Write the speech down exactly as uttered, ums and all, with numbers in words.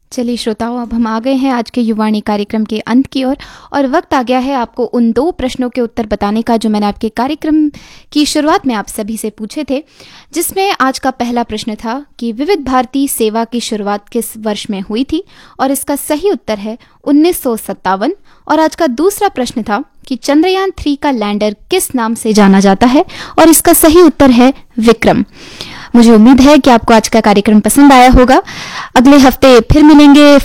चलिए श्रोताओं, अब हम आ गए हैं आज के युवाणी कार्यक्रम के अंत की ओर और, और वक्त आ गया है आपको उन दो प्रश्नों के उत्तर बताने का जो मैंने आपके कार्यक्रम की शुरुआत में आप सभी से पूछे थे, जिसमें आज का पहला प्रश्न था कि विविध भारती सेवा की शुरुआत किस वर्ष में हुई थी, और इसका सही उत्तर है उन्नीस सौ सत्तावन। और आज का दूसरा प्रश्न था कि चंद्रयान थ्री का लैंडर किस नाम से जाना जाता है, और इसका सही उत्तर है विक्रम। मुझे उम्मीद है कि आपको आज का कार्यक्रम पसंद आया होगा। अगले हफ्ते फिर मिलेंगे